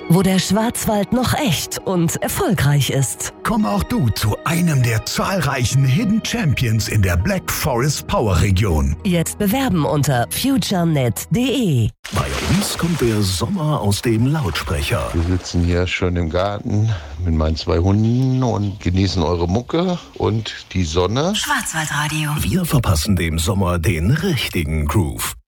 wo der Schwarzwald noch echt und erfolgreich ist. Komm auch du zu einem der zahlreichen Hidden Champions in der Black Forest Power Region. Jetzt bewerben unter futurenet.de. Bei uns kommt der Sommer aus dem Lautsprecher. Wir sitzen hier schön im Garten mit meinen 2 Hunden und genießen eure Mucke und die Sonne. Schwarzwaldradio. Wir verpassen dem Sommer den richtigen Groove.